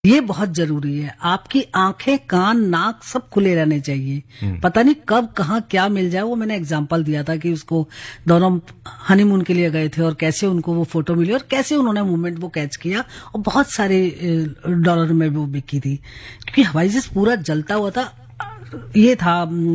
ये बहुत जरूरी है। आपकी आंखें, कान, नाक सब खुले रहने चाहिए। पता नहीं कब कहाँ क्या मिल जाए। वो मैंने एग्जांपल दिया था कि उसको दोनों हनीमून के लिए गए थे और कैसे उनको वो फोटो मिली और कैसे उन्होंने मूवमेंट वो कैच किया और बहुत सारे डॉलर में वो बिकी थी, क्योंकि हवाई जहाज पूरा जलता हुआ था। ये था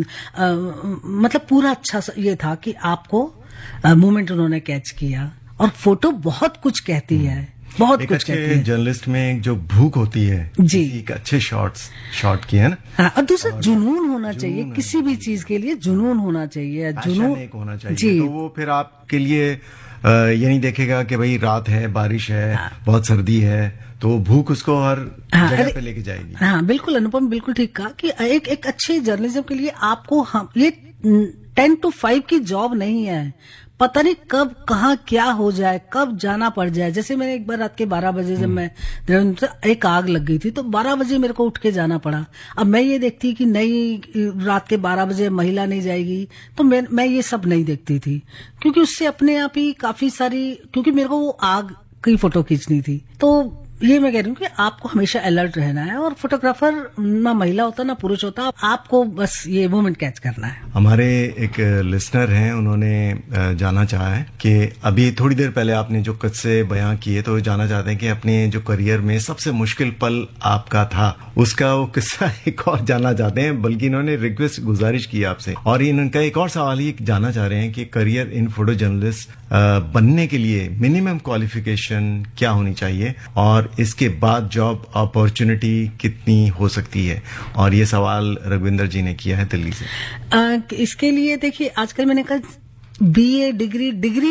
मतलब पूरा अच्छा ये था कि आपको मूवमेंट उन्होंने कैच किया। और फोटो बहुत कुछ कहती है, बहुत कुछ कहती है। जर्नलिस्ट में एक जो भूख होती है जी, एक अच्छे शॉट की, है ना। हाँ, और दूसरा जुनून होना चाहिए, किसी भी चीज के लिए जुनून होना चाहिए, जुनून एक होना चाहिए जी। तो वो फिर आपके लिए ये नहीं देखेगा कि भाई रात है, बारिश है, बहुत सर्दी है, तो भूख उसको हर जगह पे लेके जाएगी। हाँ बिल्कुल अनुपम, बिल्कुल ठीक कहा कि एक अच्छे जर्नलिज्म के लिए आपको ये 10 to 5 की जॉब नहीं है। पता नहीं कब कहाँ क्या हो जाए, कब जाना पड़ जाए। जैसे मैंने एक बार रात के 12 बजे जब मैं एक आग लग गई थी तो 12 बजे मेरे को उठ के जाना पड़ा। अब मैं ये देखती कि नहीं रात के 12 बजे महिला नहीं जाएगी, तो मैं ये सब नहीं देखती थी, क्योंकि उससे अपने आप ही काफी सारी, क्योंकि मेरे को वो आग की फोटो खींचनी थी। तो ये मैं कह रही हूँ कि आपको हमेशा अलर्ट रहना है और फोटोग्राफर ना महिला होता ना पुरुष होता, आपको बस ये मोमेंट कैच करना है। हमारे एक लिसनर हैं, उन्होंने जाना चाहा है कि अभी थोड़ी देर पहले आपने जो किस्से बयां किए, तो जानना चाहते हैं कि अपने जो करियर में सबसे मुश्किल पल आपका था, उसका वो किस्सा एक और जानना चाहते हैं। बल्कि इन्होंने रिक्वेस्ट गुजारिश की आपसे, और इनका एक और सवाल ये जानना चाह रहे हैं कि करियर इन फोटो जर्नलिस्ट बनने के लिए मिनिमम क्वालिफिकेशन क्या होनी चाहिए और इसके बाद जॉब अपॉर्चुनिटी कितनी हो सकती है। और ये सवाल रघुविंदर जी ने किया है दिल्ली से। इसके लिए देखिए, आजकल मैंने कहा बीए डिग्री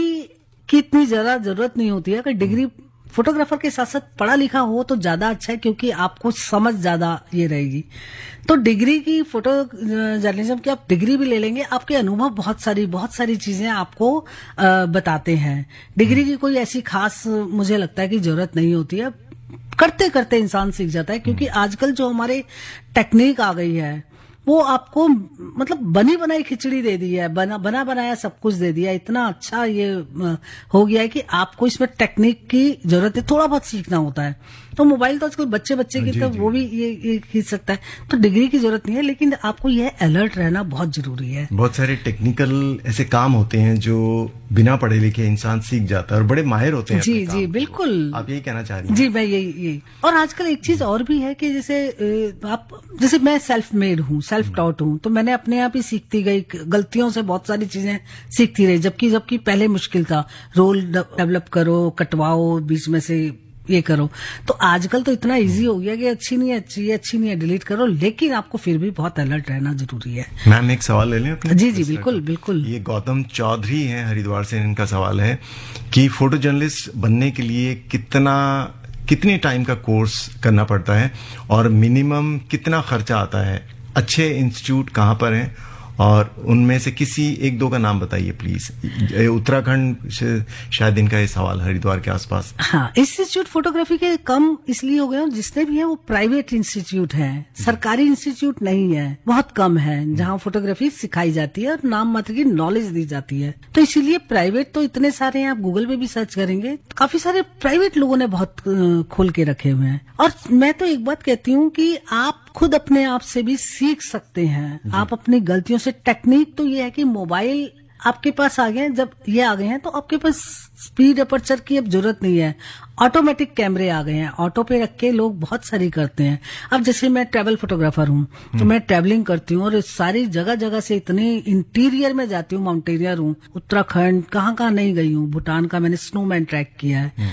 की इतनी ज्यादा जरूरत नहीं होती है। अगर डिग्री फोटोग्राफर के साथ साथ पढ़ा लिखा हो तो ज्यादा अच्छा है, क्योंकि आपको समझ ज्यादा ये रहेगी। तो डिग्री की फोटो जर्नलिज्म की आप डिग्री भी ले लेंगे, आपके अनुभव बहुत सारी चीजें आपको बताते हैं। डिग्री की कोई ऐसी खास मुझे लगता है कि जरूरत नहीं होती है, करते करते इंसान सीख जाता है। क्योंकि आजकल जो हमारे टेक्निक आ गई है वो आपको मतलब बनी बनाई खिचड़ी दे दी है, बना बनाया सब कुछ दे दिया। इतना अच्छा ये हो गया है कि आपको इसमें टेक्निक की जरूरत है, थोड़ा बहुत सीखना होता है। तो मोबाइल तो आजकल बच्चे की तो वो भी ये खींच सकता है, तो डिग्री की जरूरत नहीं है। लेकिन आपको ये अलर्ट रहना बहुत जरूरी है। बहुत सारे टेक्निकल ऐसे काम होते हैं जो बिना पढ़े लिखे इंसान सीख जाता है और बड़े माहिर होते हैं। जी बिल्कुल, आप यही कहना चाह रही हैं? जी मैं यही। और आजकल एक चीज और भी है कि जैसे मैं सेल्फ मेड हूँ, सेल्फ टॉट हूँ, तो मैंने अपने आप ही सीखती गई, गलतियों से बहुत सारी चीजें सीखती रही। जबकि पहले मुश्किल था, रोल डेवलप करो, कटवाओ, बीच में से ये करो। तो आजकल तो इतना इजी हो गया कि अच्छी नहीं है डिलीट करो, लेकिन आपको फिर भी बहुत अलर्ट रहना जरूरी है। मैम एक सवाल ले लें अपने? जी बिल्कुल। ये गौतम चौधरी हैं हरिद्वार से, इनका सवाल है कि फोटो जर्नलिस्ट बनने के लिए कितने टाइम का कोर्स करना पड़ता है और मिनिमम कितना खर्चा आता है? अच्छे इंस्टीट्यूट कहाँ पर हैं और उनमें से किसी एक दो का नाम बताइए प्लीज। उत्तराखंड से शायद इनका ये सवाल, हरिद्वार के आसपास। हाँ, इंस्टीट्यूट फोटोग्राफी के कम इसलिए हो गए, जितने भी हैं वो प्राइवेट इंस्टीट्यूट हैं, सरकारी इंस्टीट्यूट नहीं है, बहुत कम है जहाँ फोटोग्राफी सिखाई जाती है और नाम मात्र की नॉलेज दी जाती है। तो इसीलिए प्राइवेट तो इतने सारे हैं, आप गूगल पे भी सर्च करेंगे, काफी सारे प्राइवेट लोगों ने बहुत खोल के रखे हुए हैं। और मैं तो एक बात कहती हूँ कि आप खुद अपने आप से भी सीख सकते हैं, आप अपनी गलतियों से। टेक्निक तो ये है कि मोबाइल आपके पास आ गए, जब ये आ गए हैं तो आपके पास स्पीड अपर्चर की अब जरूरत नहीं है, ऑटोमेटिक कैमरे आ गए हैं, ऑटो पे रख के लोग बहुत सारी करते हैं। अब जैसे मैं ट्रैवल फोटोग्राफर हूँ, तो मैं ट्रैवलिंग करती हूँ और सारी जगह से इतने इंटीरियर में जाती हूँ, माउंटेनियर हूँ, उत्तराखंड कहाँ नहीं गई हूँ, भूटान का मैंने स्नोमैन ट्रैक किया है।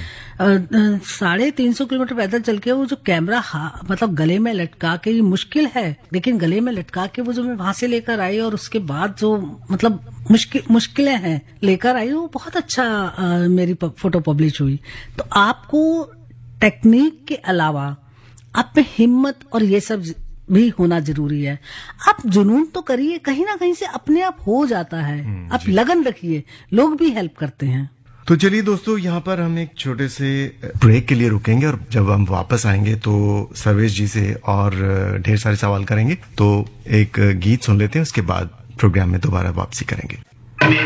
350 किलोमीटर पैदल चल के वो जो कैमरा मतलब गले में लटका के, ये मुश्किल है, लेकिन गले में लटका के वो जो मैं वहां से लेकर आई और उसके बाद जो मतलब मुश्किलें हैं लेकर आई, वो बहुत अच्छा मेरी फोटो पब्लिश हुई। तो आपको टेक्निक के अलावा आप में हिम्मत और ये सब भी होना जरूरी है। आप जुनून तो करिए, कहीं ना कहीं से अपने आप हो जाता है। आप लगन रखिए, लोग भी हेल्प करते हैं। तो चलिए दोस्तों, यहाँ पर हम एक छोटे से ब्रेक के लिए रुकेंगे और जब हम वापस आएंगे तो सर्वेश जी से और ढेर सारे सवाल करेंगे। तो एक गीत सुन लेते हैं, उसके बाद प्रोग्राम में दोबारा वापसी करेंगे।